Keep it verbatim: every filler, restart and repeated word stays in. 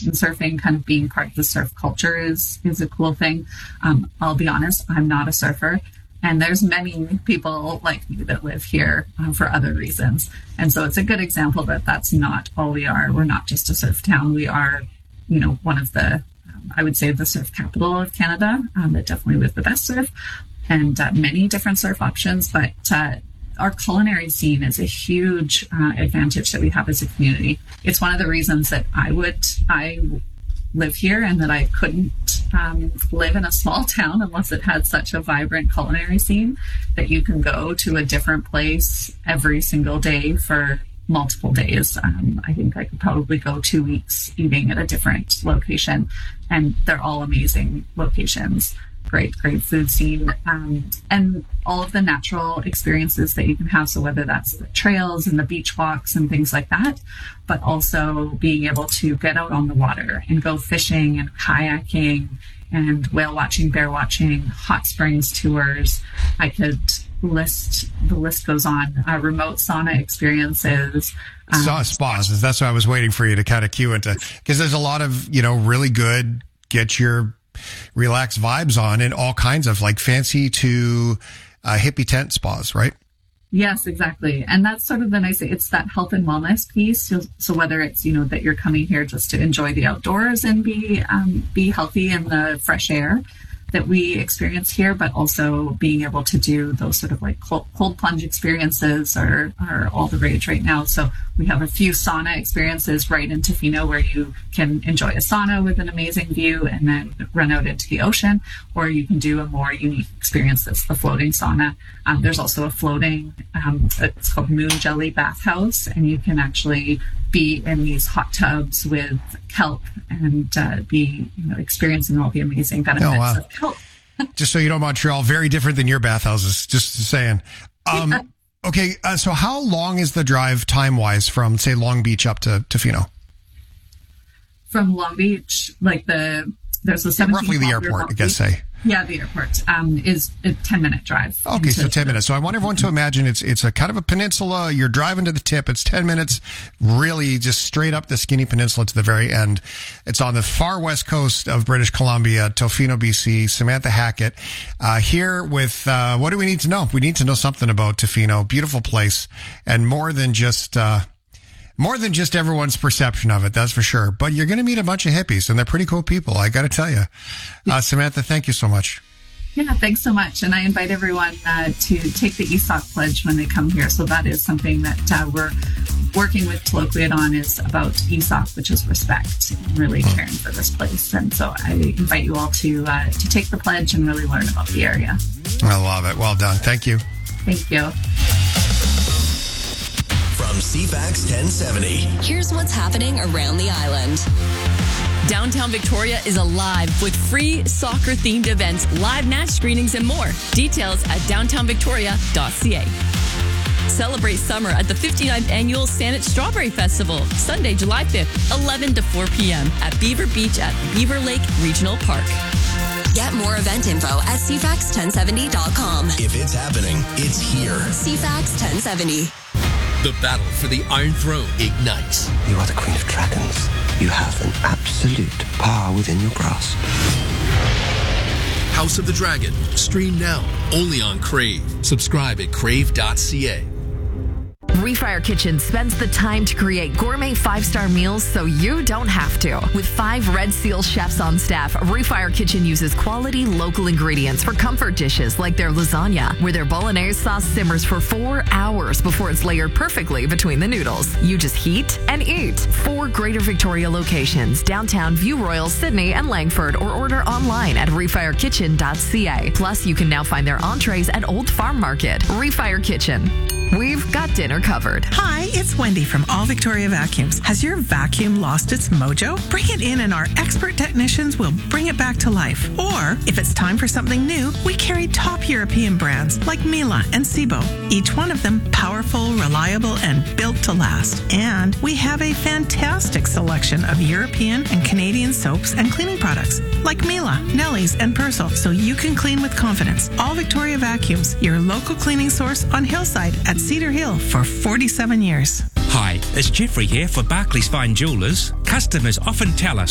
in surfing, kind of being part of the surf culture is, is a cool thing. Um, I'll be honest, I'm not a surfer. And there's many people like me that live here uh, for other reasons. And so it's a good example that that's not all we are. We're not just a surf town. We are, you know, one of the, um, I would say the surf capital of Canada, um, but definitely with the best surf and uh, many different surf options. But uh, our culinary scene is a huge uh, advantage that we have as a community. It's one of the reasons that I would, I live here and that I couldn't um, live in a small town unless it had such a vibrant culinary scene that you can go to a different place every single day for multiple days. Um, I think I could probably go two weeks eating at a different location, and they're all amazing locations. Great, great food scene, um, and all of the natural experiences that you can have. So whether that's the trails and the beach walks and things like that, but also being able to get out on the water and go fishing and kayaking and whale watching, bear watching, hot springs tours. I could list, the list goes on, uh, remote sauna experiences. Um, Saw spas. That's what I was waiting for you to kind of cue into, because there's a lot of, you know, really good, get your relaxed vibes on and all kinds of like fancy to uh, hippie tent spas, right? Yes, exactly. And that's sort of the nice, it's that health and wellness piece. So, so whether it's, you know, that you're coming here just to enjoy the outdoors and be, um, be healthy in the fresh air that we experience here, but also being able to do those sort of like cold, cold plunge experiences are, are all the rage right now. So we have a few sauna experiences right in Tofino where you can enjoy a sauna with an amazing view and then run out into the ocean, or you can do a more unique experience that's the floating sauna. Um, there's also a floating, um, it's called Moon Jelly Bathhouse, and you can actually be in these hot tubs with kelp and uh, be, you know, experiencing all the amazing benefits oh, wow. of kelp. Just so you know, Montreal, very different than your bathhouses, just saying. Um, yeah. Okay, uh, so how long is the drive time-wise from, say, Long Beach up to Tofino? From Long Beach, like the, there's a seventeen roughly the airport, I guess, say. Yeah, the airport um, is a ten-minute drive. Okay, so ten minutes. So I want everyone to imagine it's it's a kind of a peninsula. You're driving to the tip. It's ten minutes, really just straight up the skinny peninsula to the very end. It's on the far west coast of British Columbia, Tofino, B C. Samantha Hackett uh, here with, uh, what do we need to know? We need to know something about Tofino. Beautiful place, and more than just... Uh, More than just everyone's perception of it, that's for sure. But you're going to meet a bunch of hippies, and they're pretty cool people, I got to tell you. Uh, Samantha, thank you so much. Yeah, thanks so much. And I invite everyone uh, to take the E S O C pledge when they come here. So that is something that uh, we're working with Colloquiate on, is about E S O C, which is respect, and really caring for this place. And so I invite you all to uh, to take the pledge and really learn about the area. I love it. Well done. Thank you. Thank you. From C FAX ten seventy. Here's what's happening around the island. Downtown Victoria is alive with free soccer-themed events, live match screenings, and more. Details at downtown victoria dot c a. Celebrate summer at the fifty-ninth Annual Saanich Strawberry Festival, Sunday, July fifth, eleven to four p.m. at Beaver Beach at Beaver Lake Regional Park. Get more event info at c fax ten seventy dot com. If it's happening, it's here. C FAX ten seventy. The battle for the Iron Throne ignites. You are the Queen of Dragons. You have an absolute power within your grasp. House of the Dragon. Stream now. Only on Crave. Subscribe at crave dot c a. Refire Kitchen spends the time to create gourmet five-star meals so you don't have to. With five Red Seal chefs on staff, Refire Kitchen uses quality local ingredients for comfort dishes like their lasagna, where their bolognese sauce simmers for four hours before it's layered perfectly between the noodles. You just heat and eat. Four Greater Victoria locations, downtown, View Royal, Sydney, and Langford, or order online at refire kitchen dot c a. Plus, you can now find their entrees at Old Farm Market. Refire Kitchen. We've got dinner covered. Hi, it's Wendy from All Victoria Vacuums. Has your vacuum lost its mojo? Bring it in and our expert technicians will bring it back to life. Or, if it's time for something new, we carry top European brands like Miele and Sebo. Each one of them powerful, reliable, and built to last. And we have a fantastic selection of European and Canadian soaps and cleaning products like Miele, Nelly's, and Persil, so you can clean with confidence. All Victoria Vacuums, your local cleaning source on Hillside at Cedar Hill for forty-seven years. Hi, it's Jeffrey here for Barclays Fine Jewellers. Customers often tell us